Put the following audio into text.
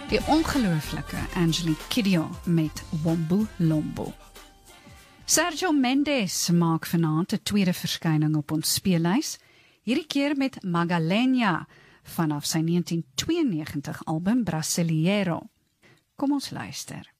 Die ongelooflike Angelique Kidjo met Wombo Lombo. Sergio Mendes maak vanaand 'n tweede verskyning op ons speellys, hierdie keer met Magalhães vanaf sy 1992 album Brasileiro. Kom ons luister.